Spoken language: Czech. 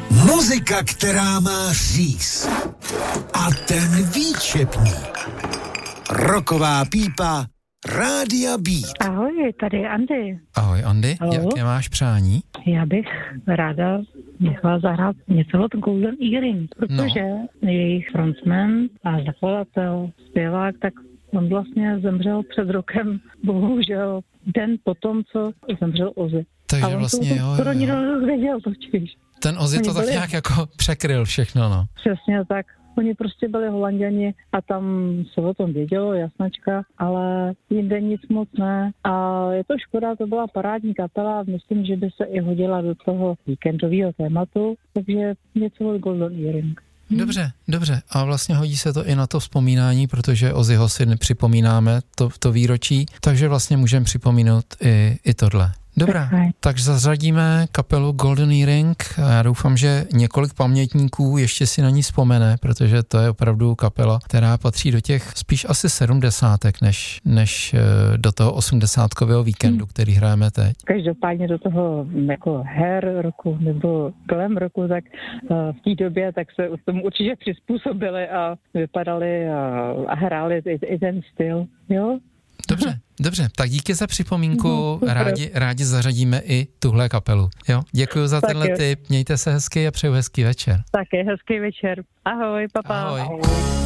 Muzika, která má říz. A ten výčepník. Roková pípa Rádia Beat. Ahoj, tady Andy. Ahoj Andy, Ahoj. jaké máš přání? Já bych ráda nechala zahrát něco od Golden Earring, protože jejich frontman a zakladatel, zpěvák, tak on vlastně zemřel před rokem, bohužel den potom, co zemřel Ozzy. Takže a on vlastně to skoro nikdo nedozvěděl totiž. Ten Ozzy to tak nějak jako překryl všechno, no. Přesně tak. Oni prostě byli Holanděni a tam se o tom vědělo, jasnačka, ale jinde nic moc ne. A je to škoda, to byla parádní kapela, myslím, že by se i hodila do toho víkendového tématu, takže něco od Golden Earring. Dobře. A vlastně hodí se to i na to vzpomínání, protože Ozzyho si nepřipomínáme to výročí, takže vlastně můžeme připomínat i tohle. Dobrá, takže zařadíme kapelu Golden Earring a já doufám, že několik pamětníků ještě si na ní vzpomene, protože to je opravdu kapela, která patří do těch spíš asi 70, než do toho 80kového víkendu, který hrajeme teď. Každopádně do toho jako hair roku nebo glam roku, tak v té době tak se tomu určitě přizpůsobili a vypadali a hráli i ten styl, jo? Dobře, tak díky za připomínku, rádi zařadíme i tuhle kapelu, jo? Děkuji za tenhle tip, mějte se hezky a přeju hezký večer. Taky hezký večer, ahoj, papa. Ahoj.